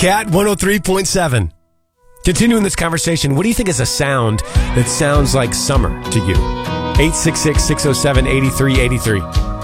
Cat 103.7. Continuing this conversation, what do you think is a sound that sounds like summer to you? 866-607-8383.